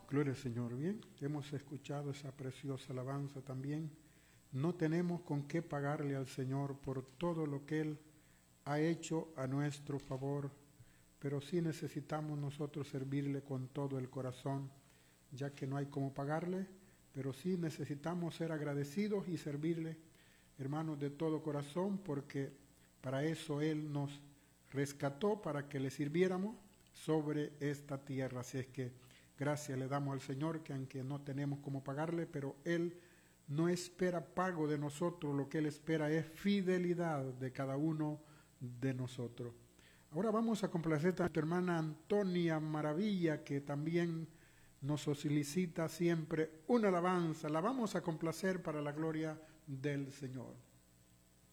Gloria al Señor. Bien, hemos escuchado esa preciosa alabanza también. No tenemos con qué pagarle al Señor por todo lo que Él ha hecho a nuestro favor, pero sí necesitamos nosotros servirle con todo el corazón, ya que no hay cómo pagarle, pero sí necesitamos ser agradecidos y servirle, hermanos, de todo corazón, porque para eso Él nos rescató, para que le sirviéramos sobre esta tierra. Así es que gracias le damos al Señor, que aunque no tenemos cómo pagarle, pero Él no espera pago de nosotros, lo que Él espera es fidelidad de cada uno de nosotros. Ahora vamos a complacer a nuestra hermana Antonia Maravilla, que también nos solicita siempre una alabanza. La vamos a complacer para la gloria del Señor.